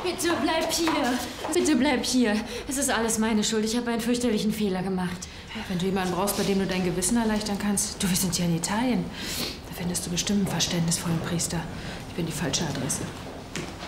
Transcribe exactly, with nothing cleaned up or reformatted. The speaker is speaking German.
Bitte bleib hier. Bitte bleib hier. Es ist alles meine Schuld. Ich habe einen fürchterlichen Fehler gemacht. Wenn du jemanden brauchst, bei dem du dein Gewissen erleichtern kannst. Du, wir sind ja in Italien. Da findest du bestimmt einen verständnisvollen Priester. Ich bin die falsche Adresse.